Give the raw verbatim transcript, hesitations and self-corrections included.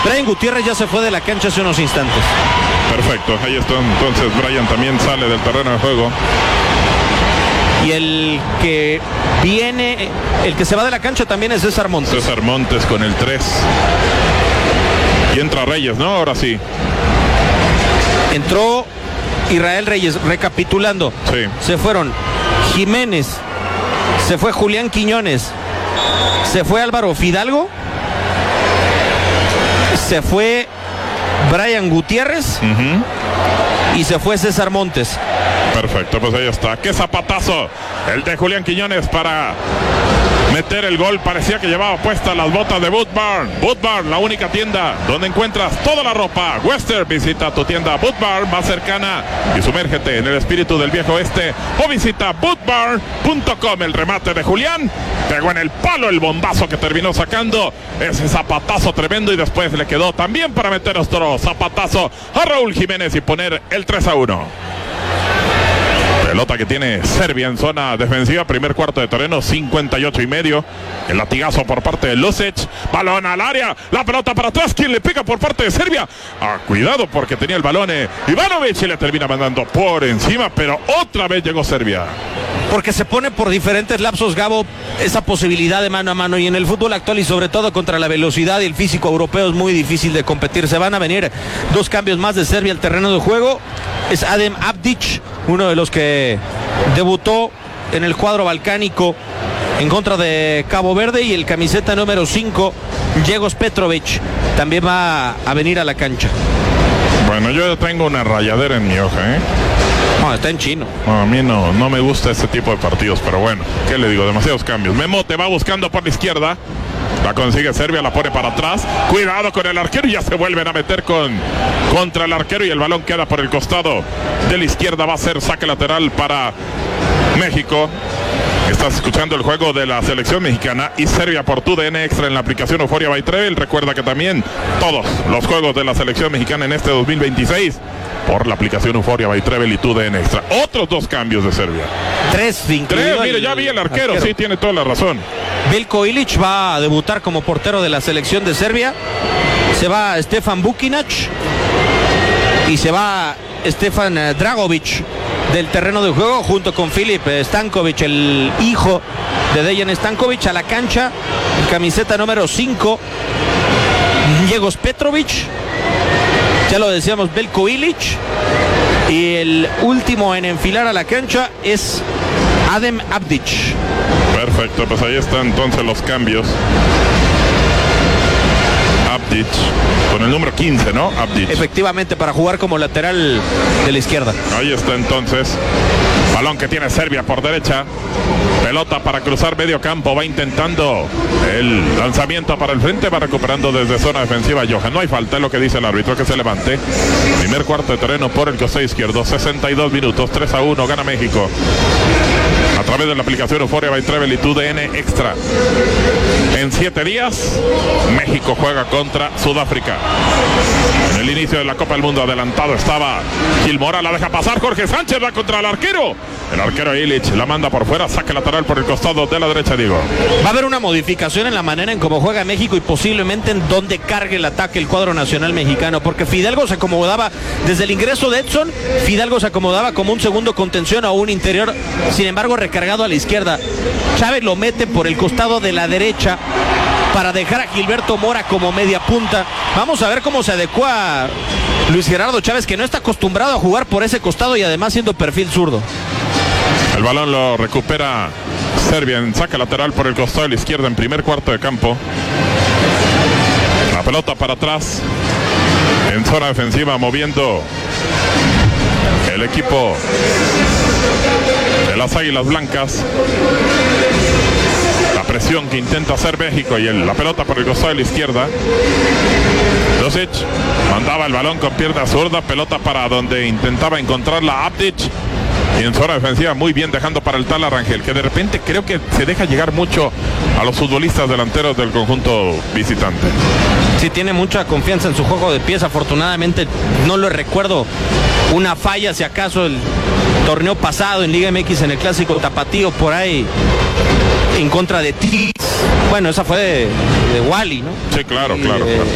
Brian Gutiérrez ya se fue de la cancha hace unos instantes. Perfecto, ahí está. Entonces Brian también sale del terreno de juego. Y el que viene, el que se va de la cancha también es César Montes. César Montes con el tres. Y entra Reyes, ¿no? Ahora sí. Entró Israel Reyes, recapitulando. Sí. Se fueron Jiménez, se fue Julián Quiñones, se fue Álvaro Fidalgo, se fue Brian Gutiérrez uh-huh. y se fue César Montes. Perfecto, pues ahí está. ¡Qué zapatazo! El de Julián Quiñones para meter el gol. Parecía que llevaba puestas las botas de Boot Barn. Boot Barn, la única tienda donde encuentras toda la ropa Western. Visita tu tienda Boot Barn más cercana y sumérgete en el espíritu del viejo oeste, o visita boot barn punto com. El remate de Julián pegó en el palo, el bombazo que terminó sacando ese zapatazo tremendo, y después le quedó también para meter otro zapatazo a Raúl Jiménez y poner el tres a uno. Pelota que tiene Serbia en zona defensiva, primer cuarto de terreno, cincuenta y ocho y medio. El latigazo por parte de Lucic, balón al área, la pelota para atrás, quien le pica por parte de Serbia. Ah, cuidado porque tenía el balón eh, Ivanovic, y le termina mandando por encima, pero otra vez llegó Serbia. Porque se pone por diferentes lapsos, Gabo, esa posibilidad de mano a mano, y en el fútbol actual y sobre todo contra la velocidad y el físico europeo es muy difícil de competir. Se van a venir dos cambios más de Serbia al terreno de juego. Es Adem Abdic, uno de los que debutó en el cuadro balcánico en contra de Cabo Verde, y el camiseta número cinco, Jegos Petrovic, también va a venir a la cancha. Bueno, yo ya tengo una rayadera en mi hoja, ¿eh? No, está en chino. No, a mí no, no me gusta este tipo de partidos, pero bueno, ¿qué le digo? Demasiados cambios. Memote va buscando por la izquierda. La consigue Serbia, la pone para atrás. Cuidado con el arquero, y ya se vuelven a meter con contra el arquero, y el balón queda por el costado de la izquierda. Va a ser saque lateral para México. Estás escuchando el juego de la selección mexicana y Serbia por tu D N Extra en la aplicación Euforia by Travel. Recuerda que también todos los juegos de la selección mexicana en este dos mil veintiséis por la aplicación Euforia by Travel y tu D N Extra. Otros dos cambios de Serbia. Tres, Tres, mire, ya vi el arquero, arquero, sí, tiene toda la razón. Veljko Ilić va a debutar como portero de la selección de Serbia. Se va Stefan Bukinac y se va Stefan Dragovic del terreno de juego, junto con Filip Stankovic, el hijo de Dejan Stankovic, a la cancha. El camiseta número cinco, Jegos Petrovic, ya lo decíamos, Veljko Ilić, y el último en enfilar a la cancha es Adem Abdic. Perfecto, pues ahí están entonces los cambios. Abdic, con el número quince, ¿no? Abdic. Efectivamente, para jugar como lateral de la izquierda. Ahí está entonces. Balón que tiene Serbia por derecha. Pelota para cruzar medio campo. Va intentando el lanzamiento para el frente. Va recuperando desde zona defensiva Johan. No hay falta, es lo que dice el árbitro, que se levante. Primer cuarto de terreno por el costado izquierdo. sesenta y dos minutos. tres a uno. Gana México. A través de la aplicación Euforia by Travel y tu D N Extra. En siete días, México juega contra Sudáfrica. En el inicio de la Copa del Mundo adelantado estaba Gil Mora, la deja pasar Jorge Sánchez, va contra el arquero. El arquero Ilić la manda por fuera, saque lateral por el costado de la derecha, Diego. Va a haber una modificación en la manera en cómo juega México y posiblemente en dónde cargue el ataque el cuadro nacional mexicano, porque Fidalgo se acomodaba desde el ingreso de Edson. Fidalgo se acomodaba como un segundo contención o un interior, sin embargo recargado a la izquierda. Chávez lo mete por el costado de la derecha para dejar a Gilberto Mora como media punta. Vamos a ver cómo se adecua Luis Gerardo Chávez, que no está acostumbrado a jugar por ese costado y además siendo perfil zurdo. El balón lo recupera Serbia en saque lateral por el costado de la izquierda en primer cuarto de campo. La pelota para atrás en zona defensiva, moviendo el equipo de las Águilas Blancas. La presión que intenta hacer México, y el, la pelota por el costado de la izquierda. Lucic mandaba el balón con pierna zurda, pelota para donde intentaba encontrarla Abdic, y en zona defensiva muy bien dejando para el Tala Rangel, que de repente creo que se deja llegar mucho a los futbolistas delanteros del conjunto visitante. Sí, tiene mucha confianza en su juego de pies. Afortunadamente no lo recuerdo una falla, si acaso el torneo pasado en Liga M X en el clásico tapatío por ahí en contra de Tigres. Bueno, esa fue de, de Wally, ¿no? Sí, claro, y, claro, eh, claro.